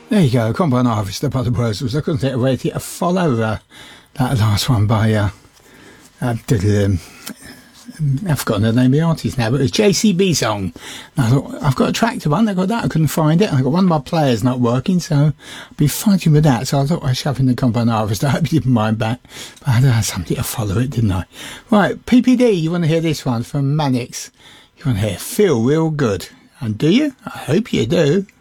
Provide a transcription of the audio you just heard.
There you go, Combine Harvester by the Wurzels. I couldn't think of a way to follow that last one by I've forgotten the name of the artist now, but it was JCB Song. And I thought, I've got a track to one, I got that, I couldn't find it, and I got one of my players not working, so I'll be fighting with that. So I thought I'd shove in the Combine Harvester. I hope you didn't mind that, but I had to have something to follow it, didn't I? Right, PPD, you want to hear this one from Mannix? You want to hear Feel Real Good, and do you? I hope you do.